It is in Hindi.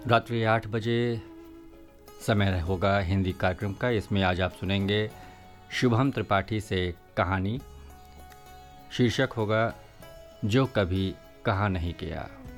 रात्रि 8 बजे समय होगा हिंदी कार्यक्रम का। इसमें आज आप सुनेंगे शुभम त्रिपाठी से कहानी। शीर्षक होगा जो कभी कहा नहीं किया।